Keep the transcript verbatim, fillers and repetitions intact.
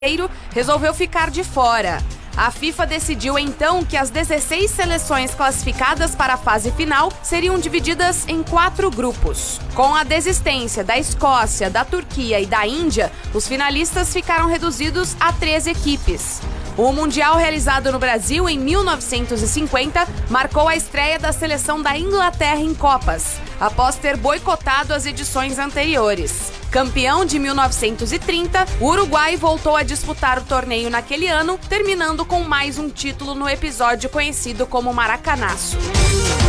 resolveu ficar de fora. A FIFA decidiu então que as dezesseis seleções classificadas para a fase final seriam divididas em quatro grupos. Com a desistência da Escócia, da Turquia e da Índia, os finalistas ficaram reduzidos a três equipes. O Mundial realizado no Brasil em mil novecentos e cinquenta marcou a estreia da seleção da Inglaterra em Copas, após ter boicotado as edições anteriores. Campeão de mil novecentos e trinta, o Uruguai voltou a disputar o torneio naquele ano, terminando com mais um título no episódio conhecido como Maracanaço.